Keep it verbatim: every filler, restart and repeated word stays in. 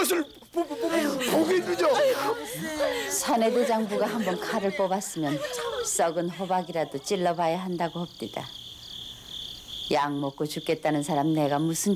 그것을 보, 보, 보, 보겠느냐? 사내대장부가 한번 칼을 뽑았으면 썩은 호박이라도 찔러봐야 한다고 옵디다. 약 먹고 죽겠다는 사람 내가 무슨